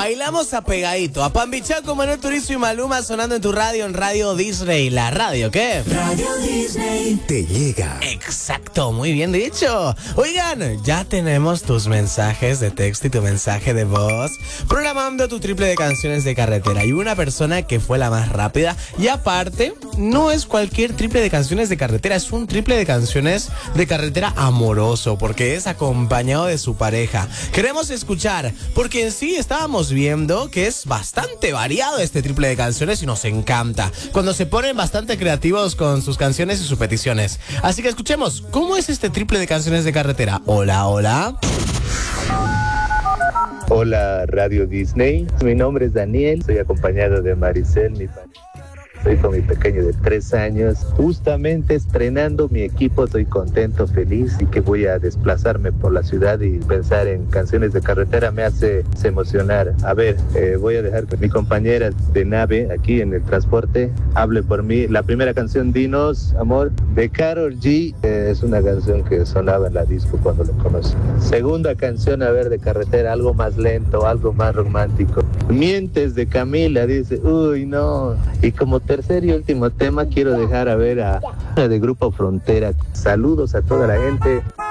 Bailamos apegadito. A Pambichaco, Manuel Turizo y Maluma sonando en tu radio, en Radio Disney. ¿La radio qué? Radio Disney te llega. Exacto, muy bien dicho. Oigan, ya tenemos tus mensajes de texto y tu mensaje de voz programando tu triple de canciones de carretera. Y una persona que fue la más rápida. Y aparte, no es cualquier triple de canciones de carretera, es un triple de canciones de carretera amoroso, porque es acompañado de su pareja. Queremos escuchar, porque en sí estábamos viendo que es bastante variado este triple de canciones y nos encanta cuando se ponen bastante creativos con sus canciones y sus peticiones. Así que escuchemos, ¿cómo es este triple de canciones de carretera? Hola, hola. Hola Radio Disney, mi nombre es Daniel, soy acompañado de Maricel, mi pareja. Estoy con mi pequeño de 3 años, justamente estrenando mi equipo. Estoy contento, feliz y que voy a desplazarme por la ciudad y pensar en canciones de carretera me hace emocionar. A ver, voy a dejar que mi compañera de nave aquí en el transporte hable por mí. La primera canción, Dinos, Amor, de Karol G, es una canción que sonaba en la disco cuando lo conocí. Segunda canción, a ver, de carretera, algo más lento, algo más romántico. Mientes, de Camila, dice, uy, no. Y como tercer y último tema, quiero dejar a ver a de Grupo Frontera. Saludos a toda la gente.